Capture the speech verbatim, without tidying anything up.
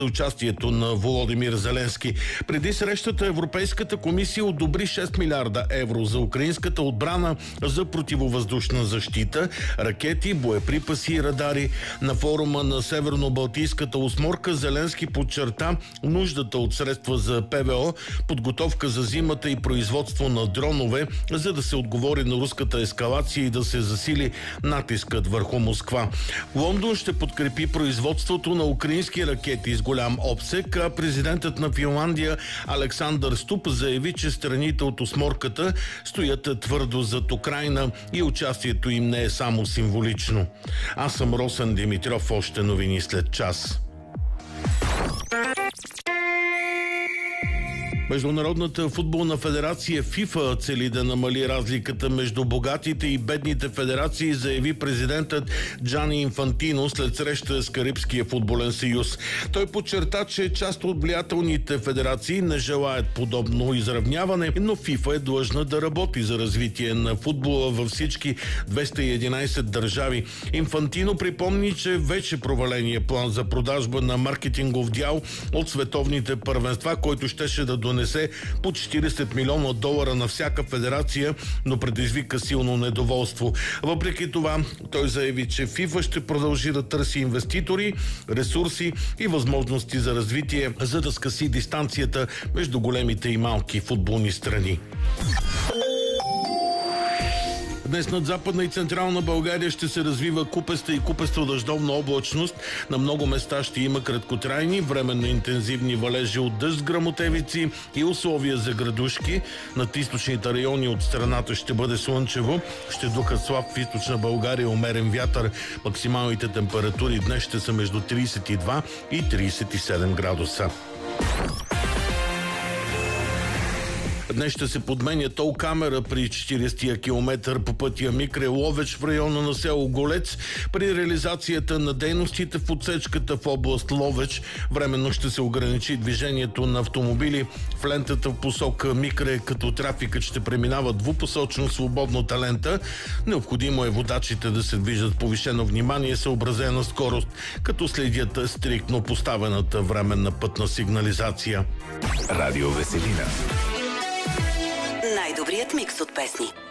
участието на Володимир Зеленски. Преди срещата Европейската комисия одобри шест милиарда евро за украинската отбрана за противовъздушна защита, ракети, боеприпаси и радари. На форума на Северно-Балтийската осморка Зеленски подчерта нуждата от средства за ПВО, подготовка за зимата и производство на дронове, за да се отговори на руската ескалация и да се засили натискът върху Москва. Лондон ще подкрепи производството на украински ракети с голям обсек, а президентът на Финландия Александър Ступ заяви, че страните от осморката стоят твърдо зад Украйна и участието им не е само символично. Аз съм Росен Димитров, още новини след час. Международната футболна федерация ФИФА цели да намали разликата между богатите и бедните федерации, заяви президентът Джани Инфантино след среща с Карибския футболен съюз. Той подчерта, че част от влиятелните федерации не желаят подобно изравняване, но ФИФА е длъжна да работи за развитие на футбола във всички двеста и единайсет държави. Инфантино припомни, че вече проваления план за продажба на маркетингов дял от световните първенства, който щеше да донесе по четирийсет милиона долара на всяка федерация, но предизвика силно недоволство. Въпреки това, той заяви, че ФИФА ще продължи да търси инвеститори, ресурси и възможности за развитие, за да скъси дистанцията между големите и малки футболни страни. Днес над Западна и Централна България ще се развива купеста и купесто-дъждовна облачност. На много места ще има краткотрайни, временно интензивни валежи от дъжд с гръмотевици и условия за градушки. Над източните райони от страната ще бъде слънчево. Ще духа слаб в източна България умерен вятър. Максималните температури днес ще са между трийсет и два и трийсет и седем градуса. Днес ще се подменя тол камера при четирийсетия километър по пътя Микре Ловеч в района на село Голец. При реализацията на дейностите в отсечката в област Ловеч временно ще се ограничи движението на автомобили в лентата в посока Микре, като трафикът ще преминава двупосочно свободната лента. Необходимо е водачите да се движат повишено внимание, съобразена скорост, като следят стриктно поставената временна пътна сигнализация. Радио Веселина. Най-добрият микс от песни.